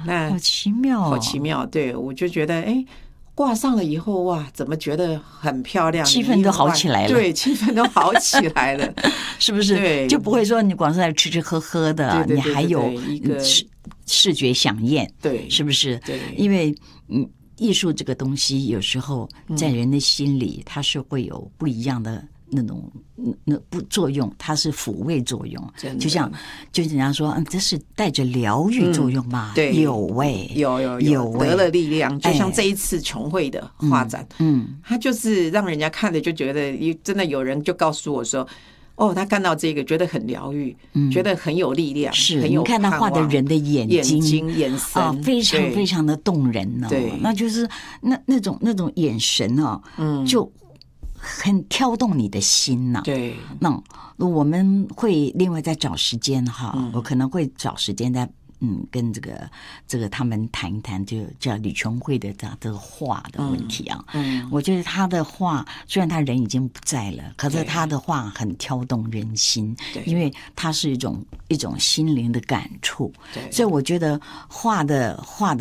那好奇妙哦， 好奇妙。对，我就觉得挂上了以后哇，怎么觉得很漂亮， 气氛都好起来了。 对，气氛都好起来了， 是不是？ 对， 就不会说你光是在吃吃喝喝的， 对， 你还有一个视觉响宴， 对， 是不是？ 对， 因为艺术这个东西有时候在人的心里，它是会有不一样的那种不作用，它是抚慰作用，就像人家说，这是带着疗愈作用嘛？ 对， 有得了力量，就像这一次琼慧的画展，它就是让人家看了就觉得，真的有人就告诉我说。他看到这个觉得很疗愈，觉得很有力量， 是很有你看他画的人的眼睛、 眼神非常非常的动人呢。 对， 那就是那种眼神就很挑动你的心呐。 对， 那我们会另外再找时间我可能会找时间再。跟这个他们谈一谈，就叫李琼慧的这个画的问题啊。我觉得他的画虽然他人已经不在了，可是他的画很挑动人心，因为它是一种心灵的感触。所以我觉得画的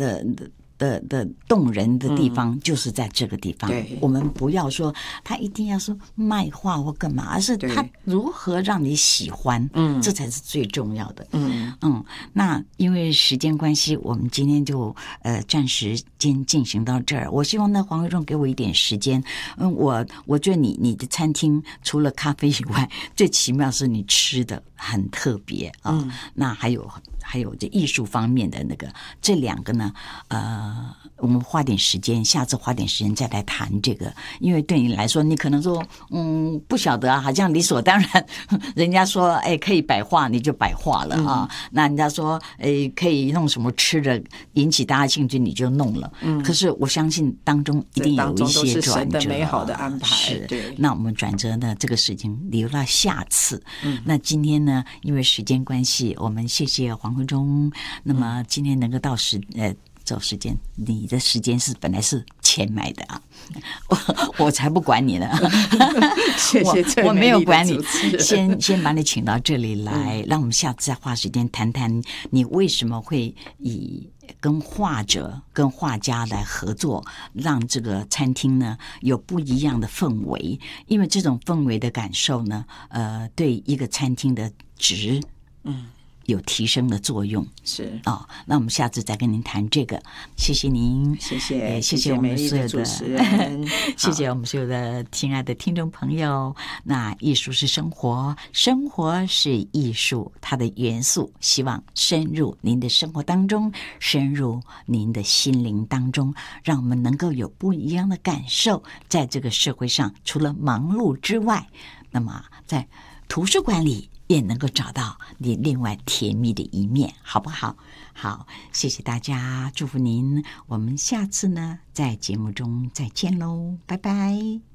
动人的地方就是在这个地方。我们不要说他一定要说卖画或干嘛，而是他如何让你喜欢，这才是最重要的。那因为时间关系，我们今天就暂时进行到这儿。我希望黄慧忠给我一点时间。我觉得你的餐厅除了咖啡以外，最奇妙是你吃的很特别啊。那还有这艺术方面的这两个呢，我们花点时间，下次花点时间再来谈这个。因为对你来说，你可能说，不晓得啊，好像理所当然。人家说，可以摆画，你就摆画了啊。那人家说，可以弄什么吃的引起大家兴趣，你就弄了。可是我相信当中一定有一些转折， 神的美好的安排。 是，那我们转折呢，这个事情留到下次。那今天呢，因为时间关系，我们谢谢黄慧忠。那么今天能够找时间，你的时间是本来是钱买的啊，我才不管你呢。 谢谢我没有管你，先把你请到这里来，让我们下次再花时间谈谈你为什么会以跟画者、跟画家来合作，让这个餐厅呢有不一样的氛围。因为这种氛围的感受呢，对一个餐厅的质，有提升的作用。 是那我们下次再跟您谈这个。谢谢您， 谢谢， 谢谢我们所有的主持人， 谢谢我们所有的亲爱的听众朋友。那艺术是生活，生活是艺术，它的元素希望深入您的生活当中，深入您的心灵当中，让我们能够有不一样的感受。在这个社会上，除了忙碌之外，那么在图书馆里也能够找到你另外甜蜜的一面，好不好？好，谢谢大家，祝福您。我们下次呢，在节目中再见喽，拜拜。